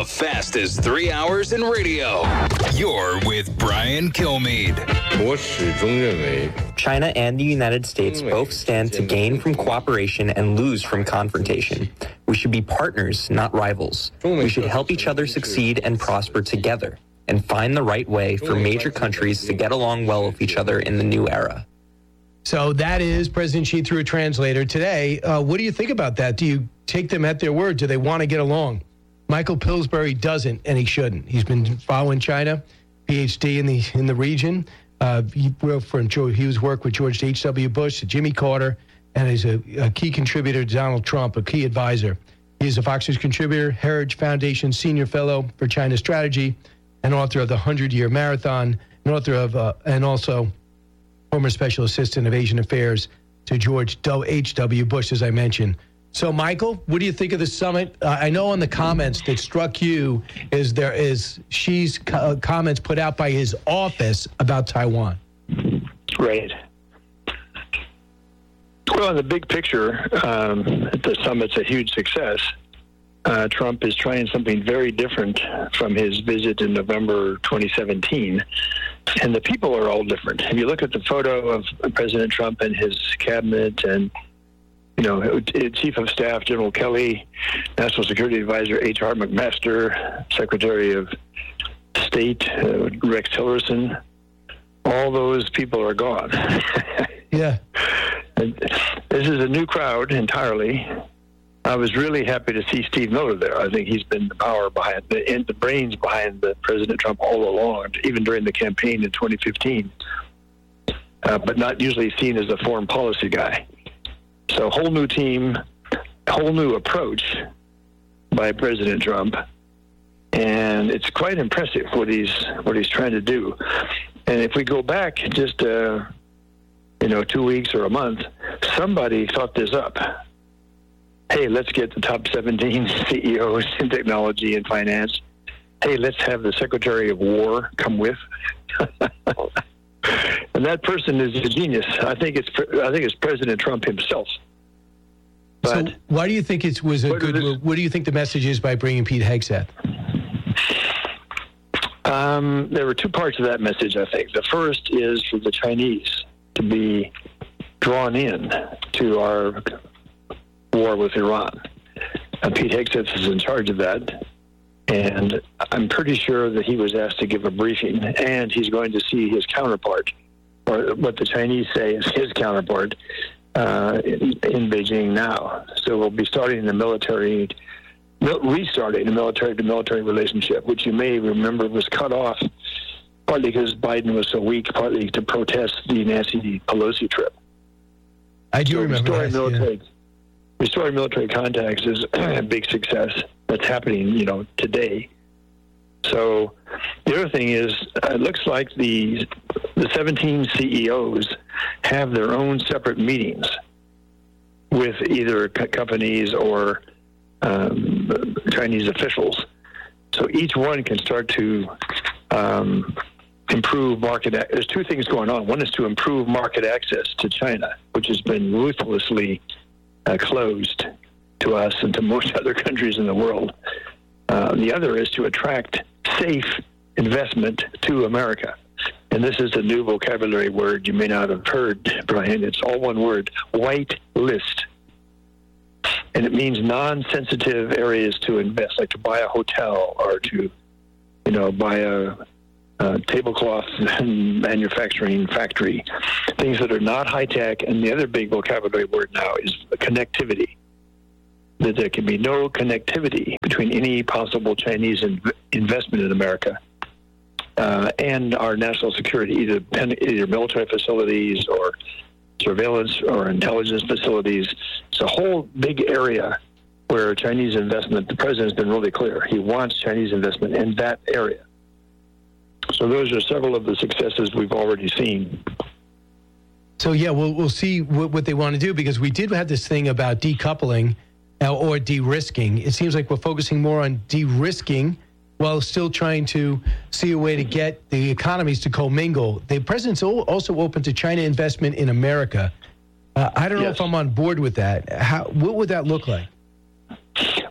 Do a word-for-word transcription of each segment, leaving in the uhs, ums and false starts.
The fastest three hours in radio. You're with Brian Kilmeade. China and the United States both stand to gain from cooperation and lose from confrontation. We should be partners, not rivals. We should help each other succeed and prosper together, and find the right way for major countries to get along well with each other in the new era. So that is President Xi through a translator today. Uh, what do you think about that? Do you take them at their word? Do they want to get along? Michael Pillsbury doesn't, and he shouldn't. He's been following China, P H D in the in the region. Uh, he worked for he was worked with George H W. Bush, Jimmy Carter, and is a, a key contributor to Donald Trump, a key advisor. He is a Fox News contributor, Heritage Foundation Senior Fellow for China Strategy, and author of the hundred-Year Marathon, and author of uh, and also former Special Assistant of Asian Affairs to George H W. Bush, as I mentioned. So, Michael, what do you think of the summit? Uh, I know in the comments that struck you is there is Xi's co- comments put out by his office about Taiwan. Right. Well, in the big picture, um, the summit's a huge success. Uh, Trump is trying something very different from his visit in November twenty seventeen, and the people are all different. If you look at the photo of President Trump and his cabinet and You know, Chief of Staff General Kelly, National Security Advisor H R McMaster, Secretary of State uh, Rex Tillerson, all those people are gone. Yeah. And this is a new crowd entirely. I was really happy to see Steve Miller there. I think he's been the power behind, the, and the brains behind the President Trump all along, even during the campaign in twenty fifteen, uh, but not usually seen as a foreign policy guy. So, whole new team, whole new approach by President Trump, and it's quite impressive what he's what he's trying to do. And if we go back just uh, you know two weeks or a month, somebody thought this up. Hey, let's get the top seventeen C E Os in technology and finance. Hey, let's have the Secretary of War come with. And that person is a genius. I think it's I think it's President Trump himself. But so why do you think it was a good move? What do you think the message is by bringing Pete Hegseth? Um, there were two parts of that message, I think. The first is for the Chinese to be drawn in to our war with Iran. And Pete Hegseth is in charge of that. And I'm pretty sure that he was asked to give a briefing, and he's going to see his counterpart, or what the Chinese say is his counterpart, uh, in, in Beijing now. So we'll be starting the military, restarting the military-to-military relationship, which you may remember was cut off partly because Biden was so weak, partly to protest the Nancy Pelosi trip. I do so remember restoring that, military, yeah. restoring military contacts is a big success. That's happening, you know, today. So the other thing is, uh, it looks like the the seventeen C E Os have their own separate meetings with either co- companies or um, Chinese officials. So each one can start to um, improve market. Ac- There's two things going on. One is to improve market access to China, which has been ruthlessly uh, closed to us and to most other countries in the world. Uh, the other is to attract safe investment to America. And this is a new vocabulary word you may not have heard, Brian. It's all one word, white list. And it means non-sensitive areas to invest, like to buy a hotel or to, you know, buy a, a tablecloth manufacturing factory, things that are not high-tech. And the other big vocabulary word now is connectivity. That there can be no connectivity between any possible Chinese inv- investment in America uh, and our national security, either either military facilities or surveillance or intelligence facilities. It's a whole big area where Chinese investment, the president's been really clear. He wants Chinese investment in that area. So those are several of the successes we've already seen. So, yeah, we'll, we'll see what, what they want to do, because we did have this thing about decoupling or de-risking. It seems like we're focusing more on de-risking while still trying to see a way to get the economies to commingle. The president's also open to China investment in America. Uh, I don't know yes. if I'm on board with that. How, what would that look like?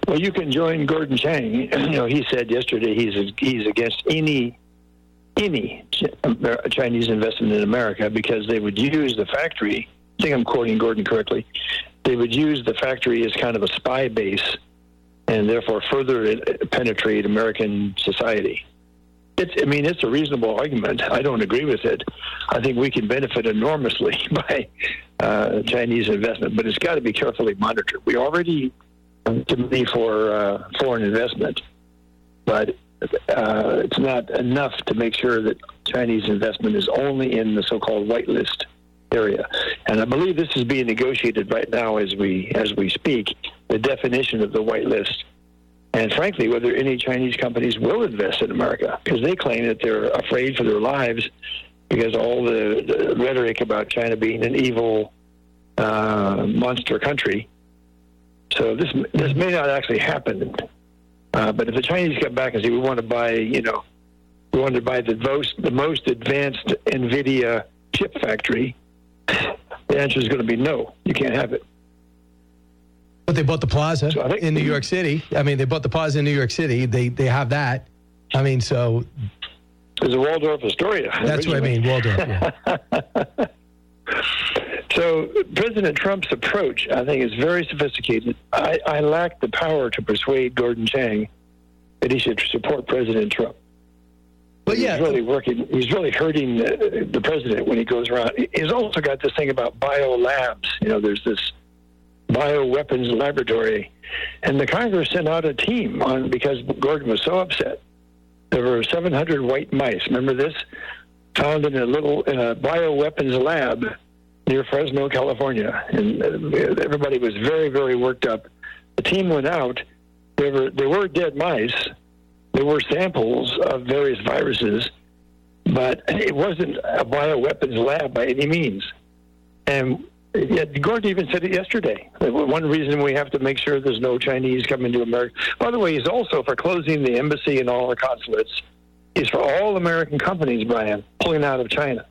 Well, you can join Gordon Chang. You know, he said yesterday he's he's against any any Chinese investment in America because they would use the factory. I think I'm quoting Gordon correctly. They would use the factory as kind of a spy base, and therefore further penetrate American society. It's, I mean, it's a reasonable argument. I don't agree with it. I think we can benefit enormously by uh, Chinese investment, but it's got to be carefully monitored. We already to me for uh, foreign investment, but uh, it's not enough to make sure that Chinese investment is only in the so-called whitelist area. And I believe this is being negotiated right now as we as we speak, the definition of the whitelist. And frankly, whether any Chinese companies will invest in America, because they claim that they're afraid for their lives because all the, the rhetoric about China being an evil uh, monster country. So this this may not actually happen. Uh, but if the Chinese come back and say, we want to buy, you know, we want to buy the most, the most advanced NVIDIA chip factory, the answer is going to be no, you can't have it. But they bought the Plaza so think, in New York City. I mean, they bought the Plaza in New York City. They they have that. I mean, so... There's a Waldorf Astoria. That's originally. What I mean, Waldorf, yeah. So President Trump's approach, I think, is very sophisticated. I, I lack the power to persuade Gordon Chang that he should support President Trump. But yeah, he's really working. He's really hurting the, the president when he goes around. He's also got this thing about bio labs. You know, there's this bioweapons laboratory, and the Congress sent out a team on because Gordon was so upset. There were seven hundred white mice. Remember this? Found in a little in a bioweapons lab near Fresno, California, and everybody was very, very worked up. The team went out. There were there were dead mice. There were samples of various viruses, but it wasn't a bioweapons lab by any means. And yet Gordon even said it yesterday. One reason we have to make sure there's no Chinese coming to America. By the way, he's also for closing the embassy and all the consulates. He's for all American companies, Brian, pulling out of China.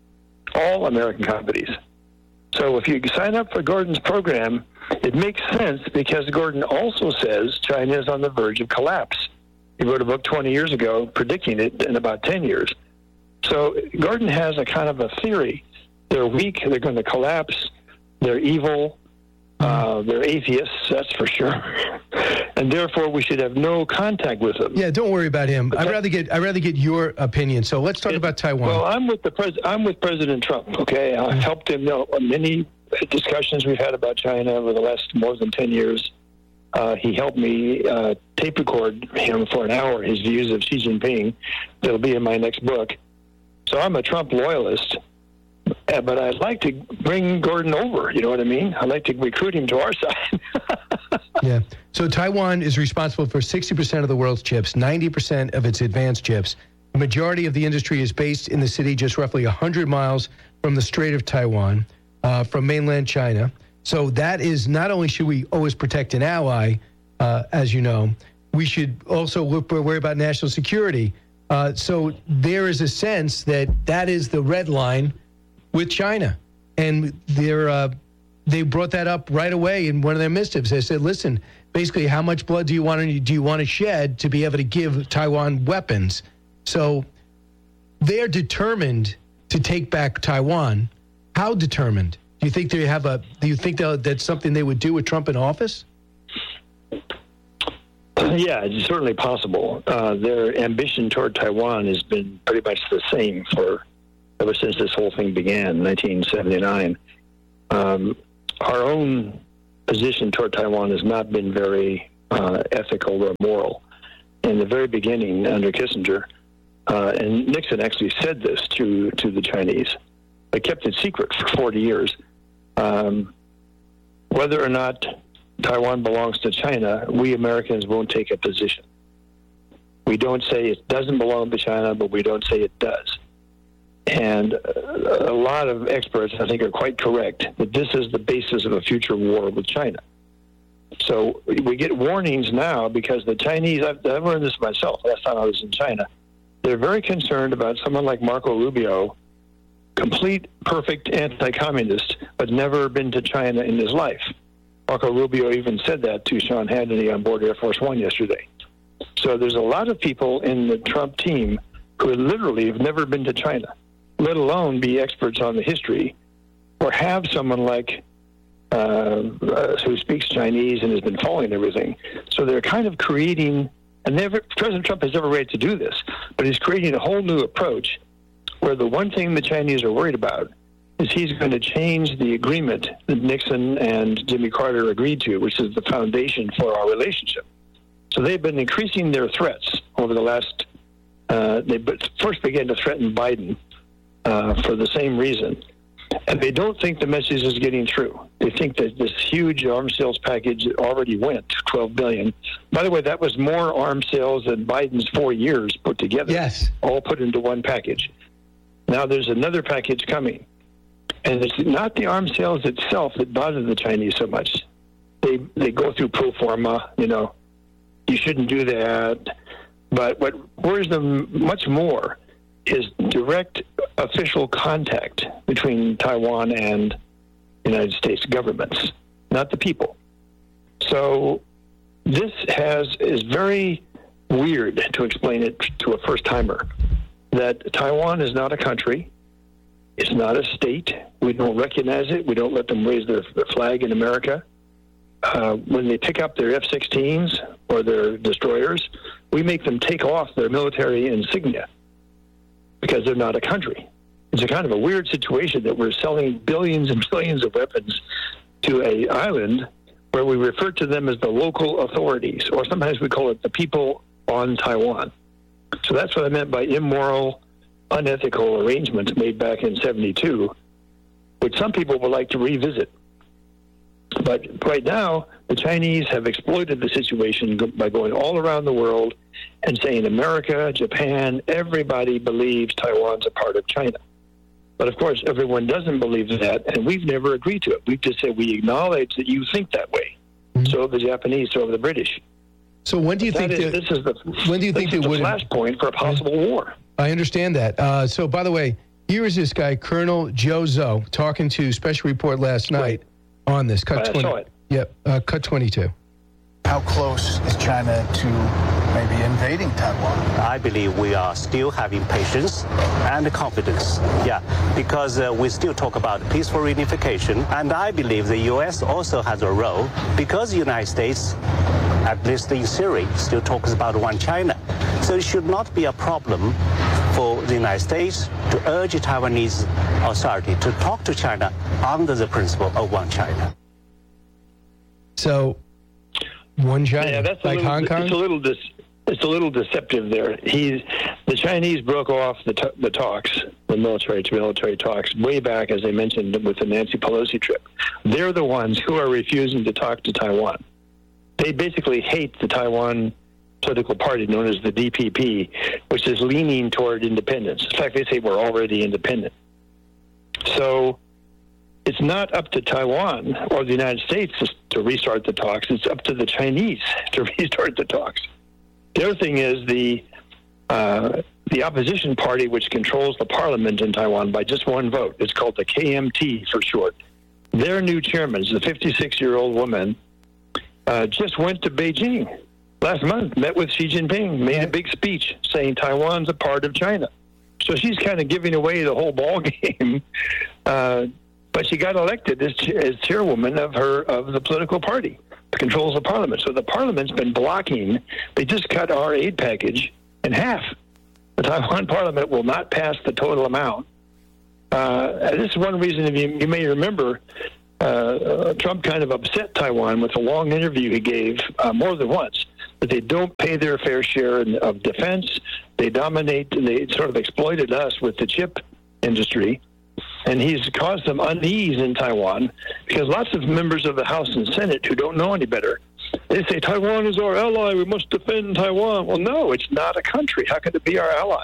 All American companies. So if you sign up for Gordon's program, it makes sense because Gordon also says China is on the verge of collapse. He wrote a book twenty years ago predicting it in about ten years. So Gordon has a kind of a theory. They're weak, they're going to collapse, they're evil, uh, they're atheists, that's for sure. And therefore we should have no contact with them. Yeah, don't worry about him. I'd rather get I'd rather get your opinion. So let's talk it, about Taiwan. Well, I'm with the pres- I'm with President Trump, okay? I've mm-hmm. helped him, you know, many discussions we've had about China over the last more than ten years. Uh, he helped me uh, tape record him for an hour, his views of Xi Jinping. That'll be in my next book. So I'm a Trump loyalist, uh, but I'd like to bring Gordon over, you know what I mean? I'd like to recruit him to our side. Yeah. So Taiwan is responsible for sixty percent of the world's chips, ninety percent of its advanced chips. The majority of the industry is based in the city just roughly one hundred miles from the Strait of Taiwan, uh, from mainland China. So that is not only should we always protect an ally, uh, as you know, we should also look, worry about national security. Uh, so there is a sense that that is the red line with China. And they're, uh, they brought that up right away in one of their missives. They said, listen, basically, how much blood do you want to, do you want to shed to be able to give Taiwan weapons? So they're determined to take back Taiwan. How determined? Do you think they have a? Do you think that that's something they would do with Trump in office? Yeah, it's certainly possible. Uh, their ambition toward Taiwan has been pretty much the same for ever since this whole thing began in nineteen seventy-nine. Um, our own position toward Taiwan has not been very uh, ethical or moral. In the very beginning, under Kissinger, uh, and Nixon actually said this to to the Chinese. They kept it secret for forty years. Um, whether or not Taiwan belongs to China, we Americans won't take a position. We don't say it doesn't belong to China, but we don't say it does. And a lot of experts, I think, are quite correct that this is the basis of a future war with China. So we get warnings now because the Chinese, I've, I've learned this myself last time I was in China, they're very concerned about someone like Marco Rubio, complete, perfect anti-communist, but never been to China in his life. Marco Rubio even said that to Sean Hannity on board Air Force One yesterday. So there's a lot of people in the Trump team who literally have never been to China, let alone be experts on the history, or have someone like uh, uh, who speaks Chinese and has been following everything. So they're kind of creating, and never, President Trump has every right to do this, but he's creating a whole new approach where the one thing the Chinese are worried about is he's going to change the agreement that Nixon and Jimmy Carter agreed to, which is the foundation for our relationship. So they've been increasing their threats over the last, uh, they first began to threaten Biden uh, for the same reason. And they don't think the message is getting through. They think that this huge arms sales package already went, twelve billion dollars. By the way, that was more arms sales than Biden's four years put together. Yes. All put into one package. Now there's another package coming. And it's not the arms sales itself that bother the Chinese so much. They they go through pro forma, you know, you shouldn't do that. But what worries them much more is direct official contact between Taiwan and the United States governments, not the people. So this has is very weird to explain it to a first-timer, that Taiwan is not a country. It's not a state. We don't recognize it. We don't let them raise their, their flag in America. Uh, when they pick up their F sixteens or their destroyers, we make them take off their military insignia because they're not a country. It's a kind of a weird situation that we're selling billions and billions of weapons to a island where we refer to them as the local authorities, or sometimes we call it the people on Taiwan. So that's what I meant by immoral, unethical arrangements made back in seventy-two, which some people would like to revisit. But right now, the Chinese have exploited the situation by going all around the world and saying America, Japan, everybody believes Taiwan's a part of China. But of course, everyone doesn't believe that, and we've never agreed to it. We've just said we acknowledge that you think that way. Mm-hmm. So have the Japanese, so have the British. So when do you but think is, that, this is the when do you think this they is the would flashpoint for a possible war? I understand that. Uh, so by the way, here is this guy, Colonel Joe Zoe, talking to Special Report last night right. on this. Cut I twenty. saw it. Yep. Uh, cut twenty-two. How close is China to maybe invading Taiwan? I believe we are still having patience and confidence. Yeah, because uh, we still talk about peaceful reunification, and I believe the U S also has a role because the United States, at least in theory, still talks about one China. So it should not be a problem for the United States to urge Taiwanese authority to talk to China under the principle of one China. So, one China, yeah, that's like a little, Hong Kong? It's a little dis, it's a little deceptive there. He's the Chinese broke off the t- the talks, the military to military talks, way back, as I mentioned, with the Nancy Pelosi trip. They're the ones who are refusing to talk to Taiwan. They basically hate the Taiwan political party known as the D P P, which is leaning toward independence. In fact, they say we're already independent. So it's not up to Taiwan or the United States to restart the talks. It's up to the Chinese to restart the talks. The other thing is the uh, the opposition party, which controls the parliament in Taiwan by just one vote. It's called the K M T for short. Their new chairman, the fifty-six-year-old woman, uh, just went to Beijing last month, met with Xi Jinping, made a big speech saying Taiwan's a part of China. So she's kind of giving away the whole ball game. Uh, but she got elected as, as chairwoman of her of the political party that controls the parliament. So the parliament's been blocking. They just cut our aid package in half. The Taiwan parliament will not pass the total amount. Uh, and this is one reason, if you, you may remember, uh, uh, Trump kind of upset Taiwan with a long interview he gave uh, more than once, that they don't pay their fair share in, of defense. They dominate, they sort of exploited us with the chip industry. And he's caused some unease in Taiwan because lots of members of the House and Senate who don't know any better, they say, Taiwan is our ally, we must defend Taiwan. Well, no, it's not a country. How could it be our ally?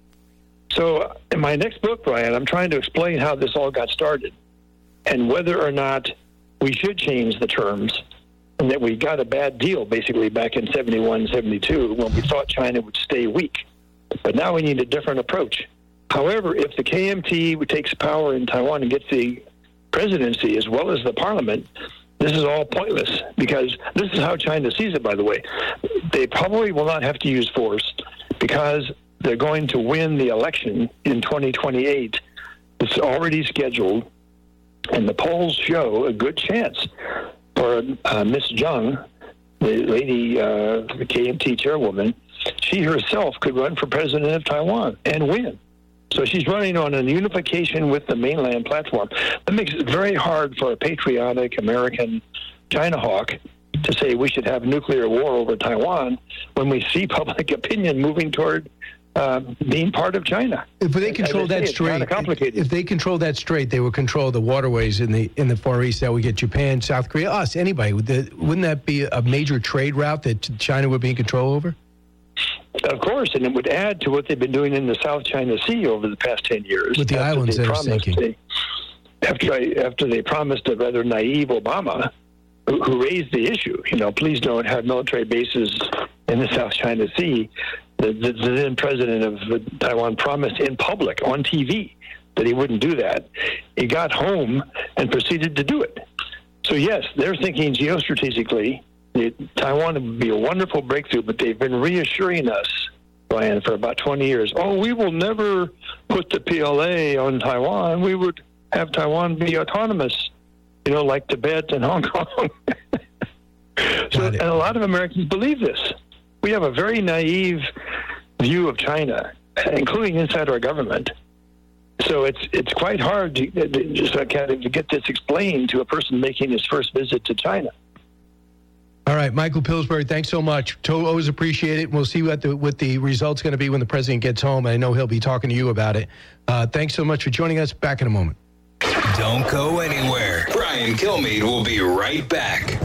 So in my next book, Brian, I'm trying to explain how this all got started and whether or not we should change the terms, and that we got a bad deal basically back in seventy-one, seventy-two when we thought China would stay weak. But now we need a different approach. However, if the K M T takes power in Taiwan and gets the presidency as well as the parliament, this is all pointless, because this is how China sees it, by the way. They probably will not have to use force because they're going to win the election in twenty twenty-eight. It's already scheduled, and the polls show a good chance for uh, Miss Zhang, the lady, uh, the K M T chairwoman. She herself could run for president of Taiwan and win. So she's running on a unification with the mainland platform. That makes it very hard for a patriotic American China hawk to say we should have nuclear war over Taiwan when we see public opinion moving toward uh, being part of China. If they control As I say, that it's kinda strait, complicated. if they control that strait, they will control the waterways in the in the Far East. That would get Japan, South Korea, us, anybody. Would the, wouldn't that be a major trade route that China would be in control over? Of course, and it would add to what they've been doing in the South China Sea over the past ten years. With the After islands they that are promised sinking. they- After, I, after they promised a rather naive Obama, who, who raised the issue, you know, please don't have military bases in the South China Sea. The, the, the then president of Taiwan promised in public on T V that he wouldn't do that. He got home and proceeded to do it. So yes, they're thinking geostrategically. It, Taiwan would be a wonderful breakthrough, but they've been reassuring us, Brian, for about twenty years. Oh, we will never put the P L A on Taiwan. We would have Taiwan be autonomous, you know, like Tibet and Hong Kong. So, and a lot of Americans believe this. We have a very naive view of China, including inside our government. So it's it's quite hard to, to just kind of to get this explained to a person making his first visit to China. All right, Michael Pillsbury, thanks so much. To- always appreciate it. We'll see what the what the result's going to be when the president gets home. I know he'll be talking to you about it. Uh, thanks so much for joining us. Back in a moment. Don't go anywhere. Brian Kilmeade will be right back.